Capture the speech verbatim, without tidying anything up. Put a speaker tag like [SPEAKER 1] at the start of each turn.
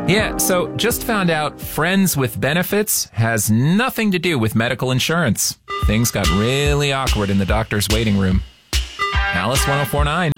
[SPEAKER 1] Yeah, so just found out Friends with Benefits has nothing to do with medical insurance. Things got really awkward in the doctor's waiting room. Alice ten forty-nine.